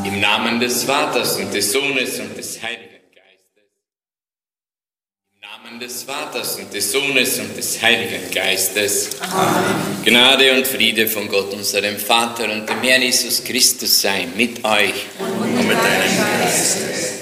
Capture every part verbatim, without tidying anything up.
Im Namen des Vaters und des Sohnes und des Heiligen Geistes. Im Namen des Vaters und des Sohnes und des Heiligen Geistes. Amen. Gnade und Friede von Gott, unserem Vater und dem Herrn Jesus Christus sei mit euch und mit deinem Geist.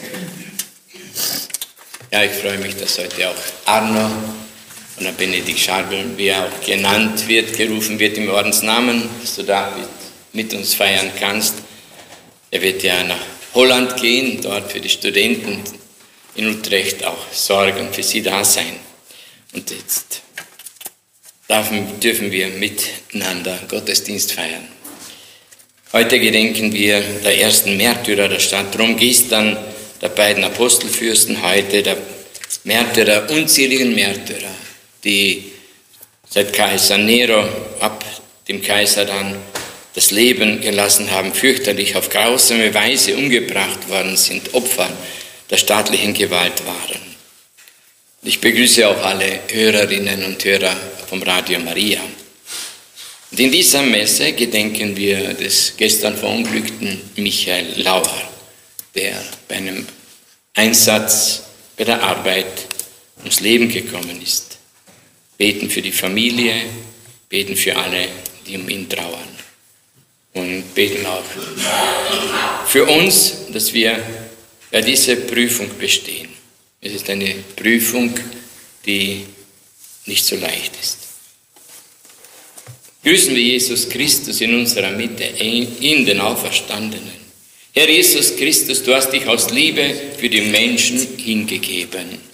Ja, ich freue mich, dass heute auch Arno und der Benedikt Scharbel, wie er auch genannt wird, gerufen wird im Ordensnamen, dass du da mit uns feiern kannst. Er wird ja nach Holland gehen, dort für die Studenten in Utrecht auch sorgen, für sie da sein. Und jetzt dürfen, dürfen wir miteinander Gottesdienst feiern. Heute gedenken wir der ersten Märtyrer der Stadt Rom, gestern der beiden Apostelfürsten, heute der Märtyrer, unzähligen Märtyrer, die seit Kaiser Nero, ab dem Kaiser dann, das Leben gelassen haben, fürchterlich auf grausame Weise umgebracht worden sind, Opfer der staatlichen Gewalt waren. Ich begrüße auch alle Hörerinnen und Hörer vom Radio Maria. Und in dieser Messe gedenken wir des gestern verunglückten Michael Lauer, der bei einem Einsatz bei der Arbeit ums Leben gekommen ist. Beten für die Familie, beten für alle, die um ihn trauern. Und beten auch für uns, dass wir ja diese Prüfung bestehen. Es ist eine Prüfung, die nicht so leicht ist. Grüßen wir Jesus Christus in unserer Mitte, ihn, den Auferstandenen. Herr Jesus Christus, du hast dich aus Liebe für die Menschen hingegeben.